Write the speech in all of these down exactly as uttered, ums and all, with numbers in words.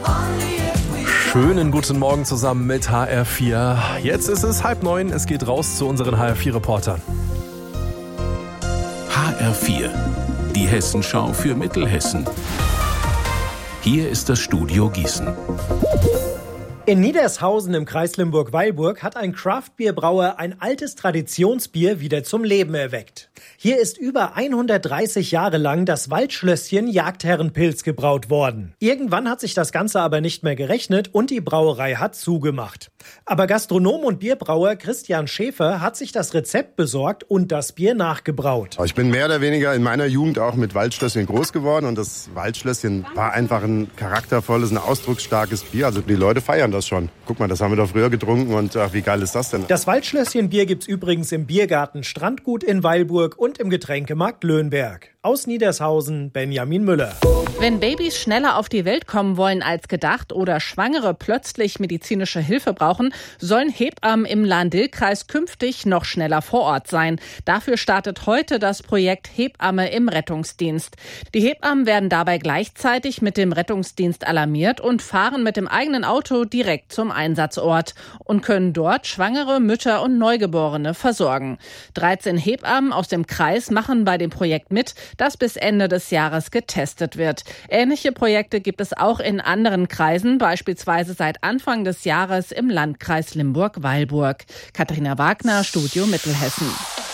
Schönen guten Morgen zusammen mit H R vier. Jetzt ist es halb neun, es geht raus zu unseren H R vier Reportern. H R vier, die Hessenschau für Mittelhessen. Hier ist das Studio Gießen. In Niedershausen im Kreis Limburg-Weilburg hat ein Craft-Bier-Brauer ein altes Traditionsbier wieder zum Leben erweckt. Hier ist über hundertdreißig Jahre lang das Waldschlösschen Jagdherrenpilz gebraut worden. Irgendwann hat sich das Ganze aber nicht mehr gerechnet und die Brauerei hat zugemacht. Aber Gastronom und Bierbrauer Christian Schäfer hat sich das Rezept besorgt und das Bier nachgebraut. Ich bin mehr oder weniger in meiner Jugend auch mit Waldschlösschen groß geworden und das Waldschlösschen war einfach ein charaktervolles, ein ausdrucksstarkes Bier. Also die Leute feiern das schon. Guck mal, das haben wir doch früher getrunken und ach, wie geil ist das denn? Das Waldschlösschen-Bier gibt's übrigens im Biergarten Strandgut in Weilburg und im Getränkemarkt Löhnberg. Aus Niedershausen, Benjamin Müller. Wenn Babys schneller auf die Welt kommen wollen als gedacht oder Schwangere plötzlich medizinische Hilfe brauchen, sollen Hebammen im Lahn-Dill-Kreis künftig noch schneller vor Ort sein. Dafür startet heute das Projekt Hebamme im Rettungsdienst. Die Hebammen werden dabei gleichzeitig mit dem Rettungsdienst alarmiert und fahren mit dem eigenen Auto direkt zum Einsatzort und können dort Schwangere, Mütter und Neugeborene versorgen. dreizehn Hebammen aus dem Kreis machen bei dem Projekt mit, das bis Ende des Jahres getestet wird. Ähnliche Projekte gibt es auch in anderen Kreisen, beispielsweise seit Anfang des Jahres im Landkreis Limburg-Weilburg. Katharina Wagner, Studio Mittelhessen.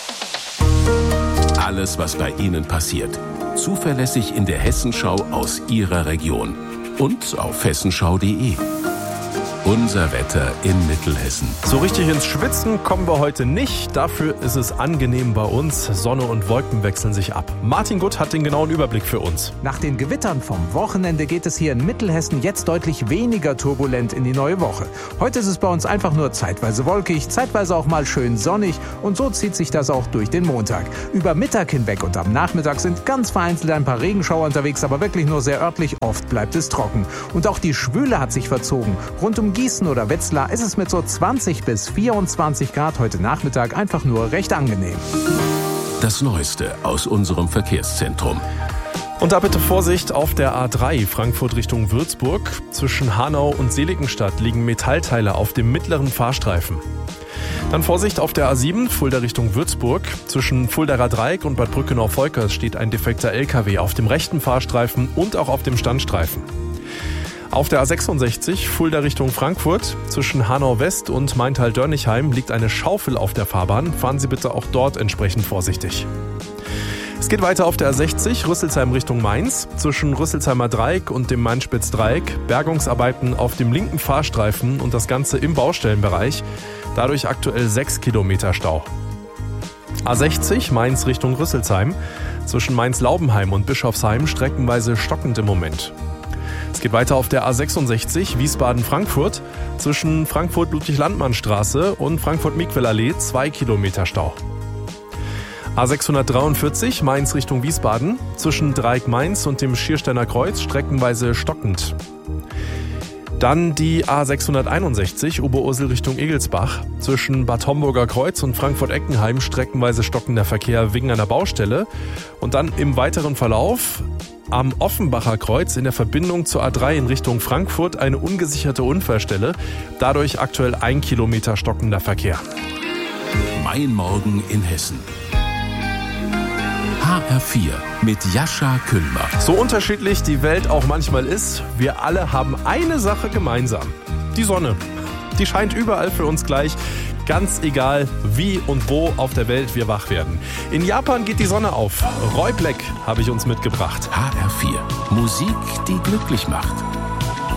Alles, was bei Ihnen passiert, zuverlässig in der Hessenschau aus Ihrer Region und auf hessenschau punkt de. Unser Wetter in Mittelhessen. So richtig ins Schwitzen kommen wir heute nicht. Dafür ist es angenehm bei uns. Sonne und Wolken wechseln sich ab. Martin Gutt hat den genauen Überblick für uns. Nach den Gewittern vom Wochenende geht es hier in Mittelhessen jetzt deutlich weniger turbulent in die neue Woche. Heute ist es bei uns einfach nur zeitweise wolkig, zeitweise auch mal schön sonnig und so zieht sich das auch durch den Montag. Über Mittag hinweg und am Nachmittag sind ganz vereinzelt ein paar Regenschauer unterwegs, aber wirklich nur sehr örtlich. Oft bleibt es trocken. Und auch die Schwüle hat sich verzogen. Rund um Gießen oder Wetzlar ist es mit so zwanzig bis vierundzwanzig Grad heute Nachmittag einfach nur recht angenehm. Das Neueste aus unserem Verkehrszentrum. Und da bitte Vorsicht auf der A drei Frankfurt Richtung Würzburg. Zwischen Hanau und Seligenstadt liegen Metallteile auf dem mittleren Fahrstreifen. Dann Vorsicht auf der A sieben, Fulda Richtung Würzburg. Zwischen Fuldaer Dreieck und Bad Brückenau-Volkers steht ein defekter L K W auf dem rechten Fahrstreifen und auch auf dem Standstreifen. Auf der A sechsundsechzig, Fulda Richtung Frankfurt, zwischen Hanau West und Maintal-Dörnigheim liegt eine Schaufel auf der Fahrbahn. Fahren Sie bitte auch dort entsprechend vorsichtig. Es geht weiter auf der A sechzig, Rüsselsheim Richtung Mainz, zwischen Rüsselsheimer Dreieck und dem Mainspitz-Dreieck. Bergungsarbeiten auf dem linken Fahrstreifen und das Ganze im Baustellenbereich. Dadurch aktuell sechs Kilometer Stau. A sechzig, Mainz Richtung Rüsselsheim, zwischen Mainz-Laubenheim und Bischofsheim streckenweise stockend im Moment. Es geht weiter auf der A sechsundsechzig, Wiesbaden-Frankfurt, zwischen Frankfurt-Ludwig-Landmann-Straße und Frankfurt-Miquel-Allee, zwei Kilometer Stau. A sechshundertdreiundvierzig, Mainz Richtung Wiesbaden, zwischen Dreieck-Mainz und dem Schiersteiner Kreuz, streckenweise stockend. Dann die A sechshunderteinundsechzig, Oberursel Richtung Egelsbach, zwischen Bad Homburger Kreuz und Frankfurt-Eckenheim, streckenweise stockender Verkehr wegen einer Baustelle. Und dann im weiteren Verlauf am Offenbacher Kreuz in der Verbindung zur A drei in Richtung Frankfurt eine ungesicherte Unfallstelle. Dadurch aktuell ein Kilometer stockender Verkehr. Mein Morgen in Hessen. H R vier mit Jascha Kühlmer. So unterschiedlich die Welt auch manchmal ist, wir alle haben eine Sache gemeinsam. Die Sonne. Die scheint überall für uns gleich. Ganz egal, wie und wo auf der Welt wir wach werden. In Japan geht die Sonne auf. Roy Black habe ich uns mitgebracht. H R vier. Musik, die glücklich macht.